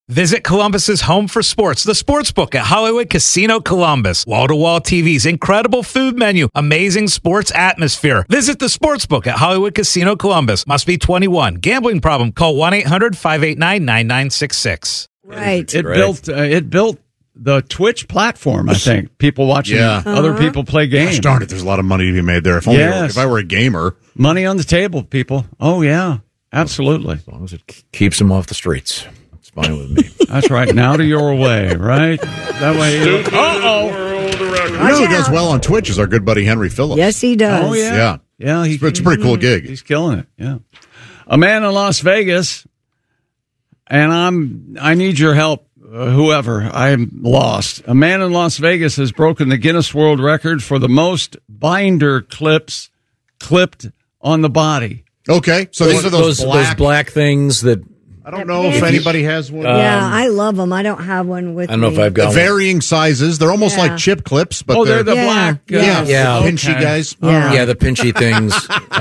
Visit Columbus's home for sports, the Sportsbook at Hollywood Casino Columbus. Wall-to-wall TVs, incredible food menu, amazing sports atmosphere. Visit the Sportsbook at Hollywood Casino Columbus. Must be 21. Gambling problem? Call 1-800-589-9966. Right. It built the Twitch platform, I think. People watching other people play games. Gosh darn it, there's a lot of money to be made there. If I were a gamer. Money on the table, people. Oh, yeah. Absolutely. As long as it keeps them off the streets. It's fine with me. That's right. Now to your way, right? That way. You know who does well on Twitch is our good buddy Henry Phillips. Yes, he does. Oh, yeah. Yeah. Yeah. It's a pretty cool gig. He's killing it. Yeah. A man in Las Vegas, and I need your help, whoever. I'm lost. A man in Las Vegas has broken the Guinness World Record for the most binder clips clipped on the body. Okay. So these are those black things that... I don't know if anybody has one. Yeah, I love them. I don't have one with me. I don't know if I've got the varying sizes. They're almost like chip clips, but they're the black. Pinchy guys. Yeah, the pinchy things.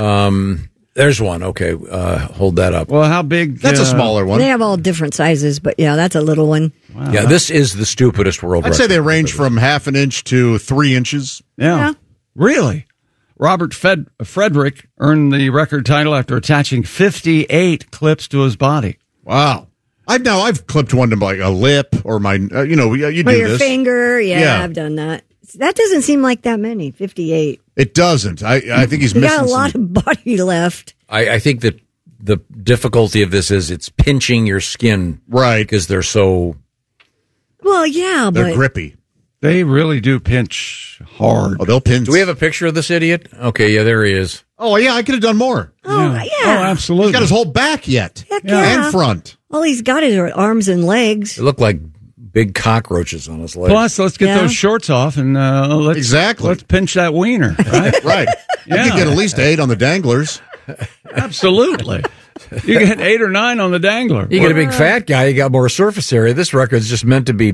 There's one. Okay, hold that up. Well, how big? That's a smaller one. They have all different sizes, but yeah, that's a little one. Wow. Yeah, this is the stupidest world record. I'd say they range from half an inch to 3 inches. Yeah. Really? Robert Frederick earned the record title after attaching 58 clips to his body. Wow. I've clipped one to like a lip or my, you do your this. finger. Yeah, I've done that. That doesn't seem like that many, 58. It doesn't. I think he's missing got a lot of body left. I think that the difficulty of this is it's pinching your skin. Right. Because they're so... Well, yeah, they're but... grippy. They really do pinch hard. Oh, they'll pinch. Do we have a picture of this idiot? Okay, yeah, there he is. Oh, yeah, I could have done more. Oh, yeah. Oh, absolutely. He's got his whole back yet. Heck yeah. And front. All he's got is arms and legs. They look like big cockroaches on his legs. Plus, let's get those shorts off and let's pinch that wiener, right? Right. You could get at least 8 on the danglers. Absolutely. You get 8 or 9 on the dangler. You get a big fat guy, you got more surface area. This record's just meant to be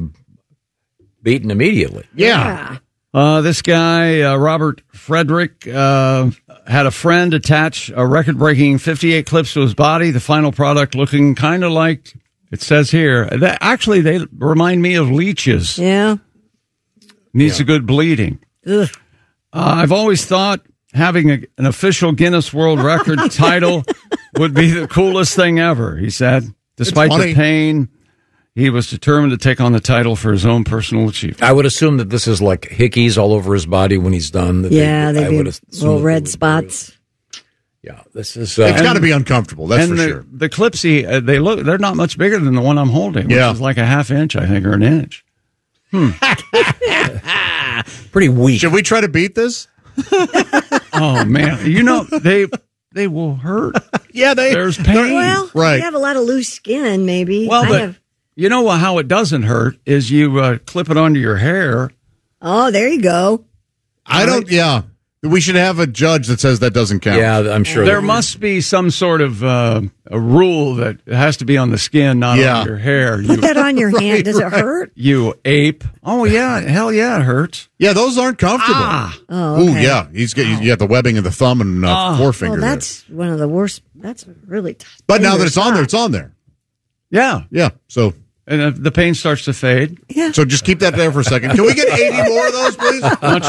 beaten immediately. Yeah. This guy, Robert Frederick, had a friend attach a record-breaking 58 clips to his body. The final product looking kind of like, it says here, actually, they remind me of leeches. Yeah. Needs a good bleeding. I've always thought having an official Guinness World Record title would be the coolest thing ever, he said. Despite the pain, he was determined to take on the title for his own personal achievement. I would assume that this is like hickeys all over his body when he's done. They'd be little red spots. Yeah, this is... it's got to be uncomfortable, that's for sure. The clips, they're not much bigger than the one I'm holding, which is like a half inch, I think, or an inch. Pretty weak. Should we try to beat this? Oh, man. They will hurt. Yeah, there's pain. Well, you have a lot of loose skin, maybe. Well, you know how it doesn't hurt is you clip it onto your hair. Oh, there you go. We should have a judge that says that doesn't count. Yeah, I'm sure. There must be some sort of a rule that it has to be on the skin, not on your hair. Put that on your hand. Does it hurt? You ape. Oh, yeah. Hell yeah, it hurts. Yeah, those aren't comfortable. Oh, okay. Ooh, yeah. You got the webbing of the thumb and forefinger. Oh, that's one of the worst. That's really tough. But now that it's on there, it's on there. Yeah. Yeah, so... And the pain starts to fade. Yeah. So just keep that there for a second. Can we get 80 more of those, please?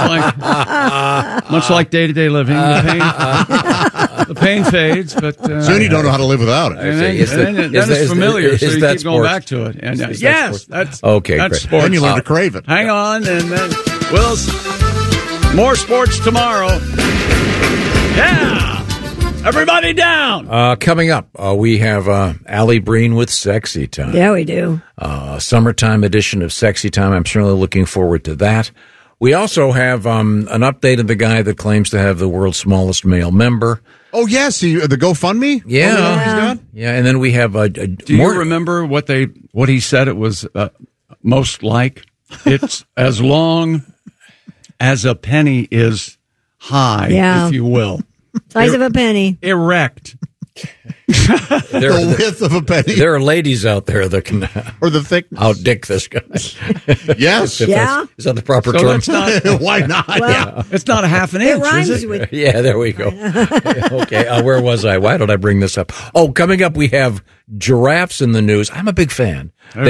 Much like day-to-day living, the pain fades, but soon you don't know how to live without it. And then it's familiar, so you keep going back to it. And that's okay. That's sports. Then you learn to crave it. Hang on, and then more sports tomorrow. Yeah. Everybody down. Coming up, we have Allie Breen with Sexy Time. Yeah, we do. Summertime edition of Sexy Time. I'm certainly looking forward to that. We also have an update of the guy that claims to have the world's smallest male member. Oh, yes, the GoFundMe? Yeah. Yeah, and then we have Do you remember what he said it was most like? It's as long as a penny is high, if you will. Size of a penny. Erect. The width of a penny. There are ladies out there that can or the thickness. Outdick this guy. Yes. Is that the proper term? Why not? Well, it's not a half an inch, it rhymes is it? with... Yeah, there we go. Okay, where was I? Why did I bring this up? Oh, coming up, we have giraffes in the news. I'm a big fan.